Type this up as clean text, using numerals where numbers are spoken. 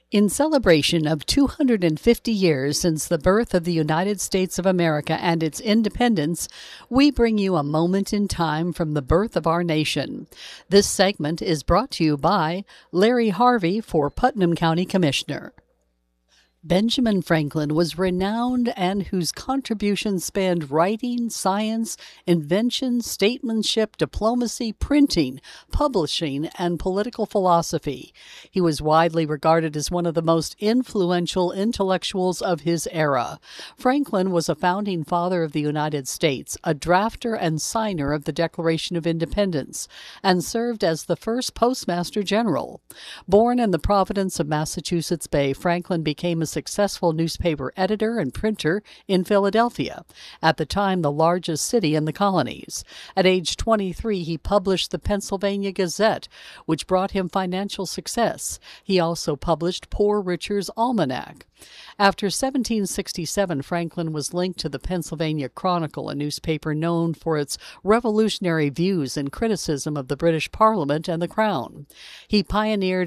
In celebration of 250 years since the birth of the United States of America and its independence, we bring you a moment in time from the birth of our nation. This segment is brought to you by Larry Harvey for Putnam County Commissioner. Benjamin Franklin was renowned and whose contributions spanned writing, science, invention, statesmanship, diplomacy, printing, publishing, and political philosophy. He was widely regarded as one of the most influential intellectuals of his era. Franklin was a founding father of the United States, a drafter and signer of the Declaration of Independence, and served as the first Postmaster General. Born in the Providence of Massachusetts Bay, Franklin became a successful newspaper editor and printer in Philadelphia, at the time the largest city in the colonies. At age 23, he published the Pennsylvania Gazette, which brought him financial success. He also published Poor Richard's Almanac. After 1767, Franklin was linked to the Pennsylvania Chronicle, a newspaper known for its revolutionary views and criticism of the British Parliament and the Crown. He pioneered